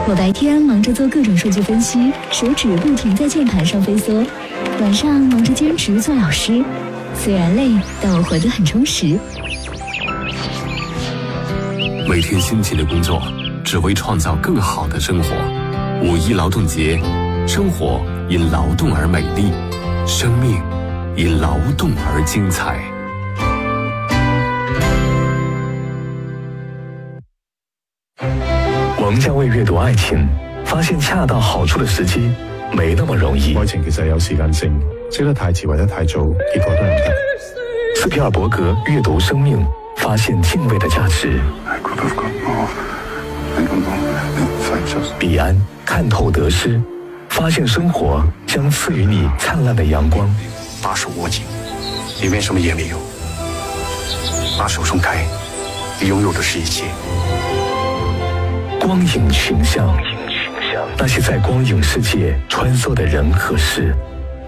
我白天忙着做各种数据分析，手指不停在键盘上飞梭；晚上忙着兼职做老师，虽然累，但我活得很充实。 每天辛勤的工作，只为创造更好的生活。5·1劳动节，生活因劳动而美丽，生命因劳动而精彩。 王家卫阅读爱情，发现恰到好处的时機沒那麼容易。 愛情其實有時間性，識得太遲或者太早，結果都唔得。 斯皮爾伯格閱讀生命，發現敬畏的價值。彼安看透得失，發現生活將賜予你燦爛的陽光。 把手握緊，裡面什麼也沒有；把手鬆開，你擁有的是一切。 光影群像，那些在光影世界穿梭的人和事。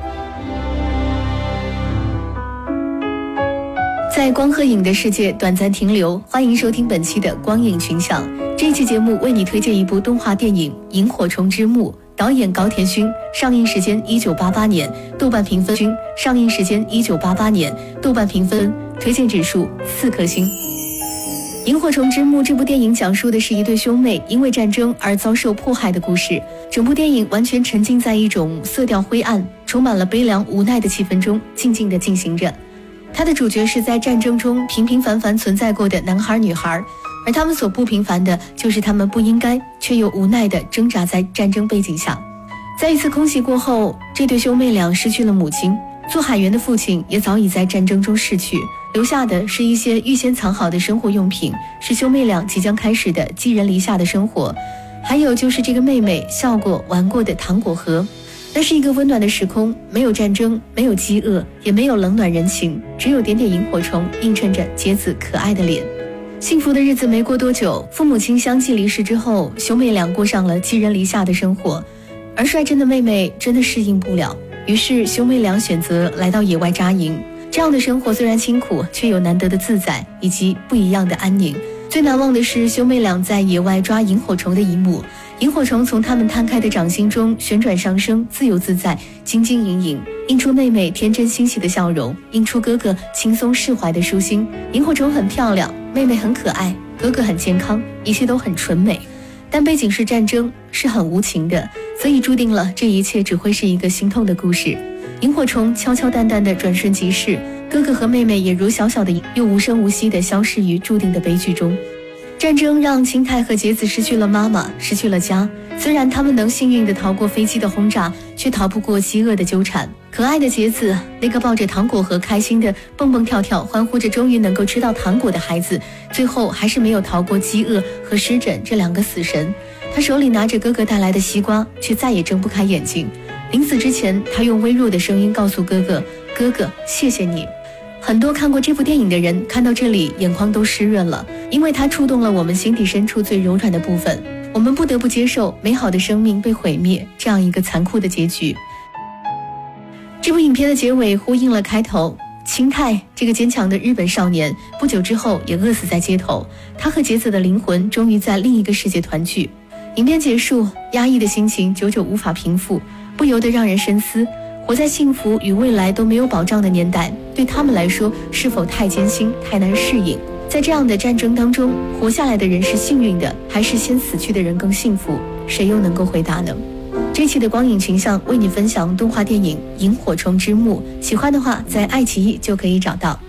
在光和影的世界短暂停留，欢迎收听本期的光影群像。这一期节目为你推荐一部动画电影《萤火虫之墓》，导演高田勋，上映时间1988年，豆瓣评分上映时间1988年，豆瓣评分推荐指数4颗星。《萤火虫之墓》这部电影讲述的是一对兄妹因为战争而遭受迫害的故事。整部电影完全沉浸在一种色调灰暗、充满了悲凉无奈的气氛中，静静地进行着。它的主角是在战争中平平凡凡存在过的男孩女孩，而他们所不平凡的就是他们不应该却又无奈地挣扎在战争背景下。在一次空袭过后，这对兄妹俩失去了母亲，做海员的父亲也早已在战争中逝去，留下的是一些预先藏好的生活用品，是兄妹俩即将开始的寄人篱下的生活。还有就是这个妹妹笑过玩过的糖果盒。那是一个温暖的时空，没有战争，没有饥饿，也没有冷暖人情，只有点点萤火虫映衬着洁子可爱的脸。幸福的日子没过多久，父母亲相继离世之后，兄妹俩过上了寄人篱下的生活。而率真的妹妹真的适应不了，于是兄妹俩选择来到野外扎营。这样的生活虽然辛苦，却有难得的自在以及不一样的安宁。最难忘的是兄妹俩在野外抓萤火虫的一幕，萤火虫从他们摊开的掌心中旋转上升，自由自在，晶晶莹莹，映出妹妹天真欣喜的笑容，映出哥哥轻松释怀的舒心。萤火虫很漂亮，妹妹很可爱，哥哥很健康，一切都很纯美。但背景是战争，是很无情的，所以注定了这一切只会是一个心痛的故事。萤火虫悄悄淡淡的转瞬即逝，哥哥和妹妹也如小小的又无声无息地消失于注定的悲剧中。战争让青太和洁子失去了妈妈，失去了家。虽然他们能幸运地逃过飞机的轰炸，却逃不过饥饿的纠缠。可爱的洁子，那个抱着糖果盒开心地蹦蹦跳跳，欢呼着终于能够吃到糖果的孩子，最后还是没有逃过饥饿和湿疹这两个死神。他手里拿着哥哥带来的西瓜，却再也睁不开眼睛。临死之前，他用微弱的声音告诉哥哥：“哥哥，谢谢你。”很多看过这部电影的人看到这里眼眶都湿润了，因为它触动了我们心底深处最柔软的部分。我们不得不接受美好的生命被毁灭这样一个残酷的结局。这部影片的结尾呼应了开头，青太这个坚强的日本少年不久之后也饿死在街头，他和洁子的灵魂终于在另一个世界团聚。影片结束，压抑的心情久久无法平复，不由得让人深思，活在幸福与未来都没有保障的年代，对他们来说是否太艰辛，太难适应？在这样的战争当中，活下来的人是幸运的，还是先死去的人更幸福？谁又能够回答呢？这期的光影群像为你分享动画电影《萤火虫之墓》，喜欢的话在爱奇艺就可以找到。